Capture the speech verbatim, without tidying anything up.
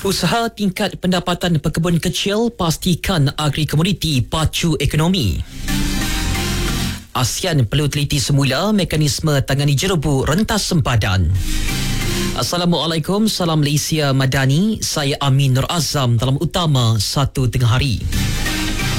Usaha tingkat pendapatan pekebun kecil pastikan agri komoditi pacu ekonomi. ASEAN perlu teliti semula mekanisme tangani jerebu rentas sempadan. Assalamualaikum, salam Malaysia Madani. Saya Amin Nur Azam dalam utama satu tengah hari.